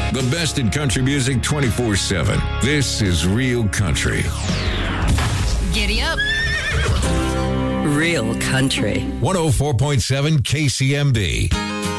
The best in country music 24/7. This is Real Country. Giddy up. Real Country. 104.7 KCMB.